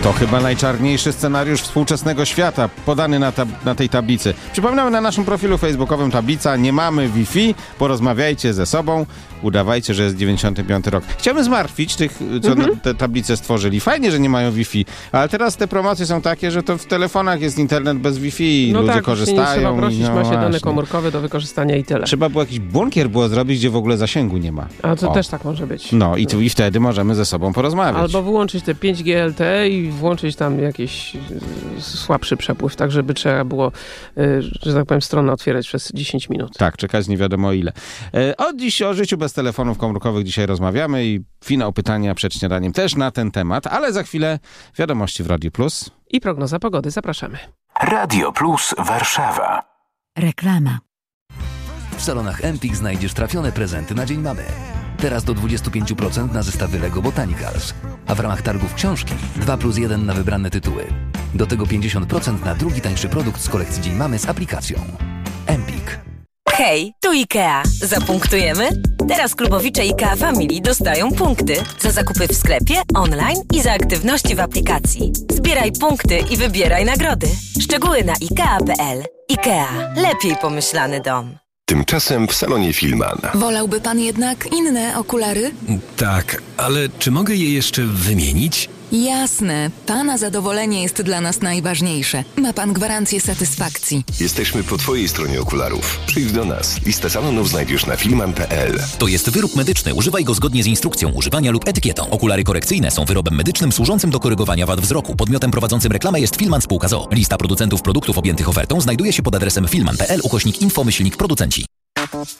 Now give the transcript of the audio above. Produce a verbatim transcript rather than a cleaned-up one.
To chyba najczarniejszy scenariusz współczesnego świata, podany na, tab- na tej tablicy. Przypominamy, na naszym profilu facebookowym tablica "Nie mamy Wi-Fi", porozmawiajcie ze sobą, udawajcie, że jest dziewięćdziesiąty piąty rok. Chciałbym zmartwić tych, co Mhm. na te tablice stworzyli. Fajnie, że nie mają Wi-Fi, ale teraz te promocje są takie, że to w telefonach jest internet bez Wi-Fi i No ludzie tak, korzystają. nie trzeba prosić, i no ma się dane właśnie. komórkowe do wykorzystania i tyle. Trzeba było jakiś bunkier było zrobić, gdzie w ogóle zasięgu nie ma. A to O. też tak może być. No i, tu, i wtedy możemy ze sobą porozmawiać. Albo wyłączyć te pięć G L T E i włączyć tam jakiś y, słabszy przepływ, tak żeby trzeba było, y, że tak powiem, stronę otwierać przez dziesięć minut. Tak, czekać nie wiadomo ile. E, od dziś o życiu bez telefonów komórkowych dzisiaj rozmawiamy i finał pytania przed śniadaniem też na ten temat, ale za chwilę wiadomości w Radiu Plus. I prognoza pogody, zapraszamy. Radio Plus Warszawa. Reklama. W salonach Empik znajdziesz trafione prezenty na Dzień Mamy. Teraz do dwadzieścia pięć procent na zestawy Lego Botanicals. A w ramach targów książki dwa plus jeden na wybrane tytuły. Do tego pięćdziesiąt procent na drugi tańszy produkt z kolekcji Dzień Mamy z aplikacją. Empik. Hej, tu IKEA. Zapunktujemy? Teraz klubowicze IKEA Family dostają punkty za zakupy w sklepie, online i za aktywności w aplikacji. Zbieraj punkty i wybieraj nagrody. Szczegóły na ikea kropka p l. IKEA. Lepiej pomyślany dom. Tymczasem w salonie Filman. Wolałby pan jednak inne okulary? Tak, ale czy mogę je jeszcze wymienić? Jasne. Pana zadowolenie jest dla nas najważniejsze. Ma pan gwarancję satysfakcji. Jesteśmy po twojej stronie okularów. Przyjdź do nas. Listę salonów znajdziesz na filman kropka p l. To jest wyrób medyczny. Używaj go zgodnie z instrukcją używania lub etykietą. Okulary korekcyjne są wyrobem medycznym służącym do korygowania wad wzroku. Podmiotem prowadzącym reklamę jest Filman Spółka z o o. Lista producentów produktów objętych ofertą znajduje się pod adresem filman kropka p l ukośnik info myślnik producenci.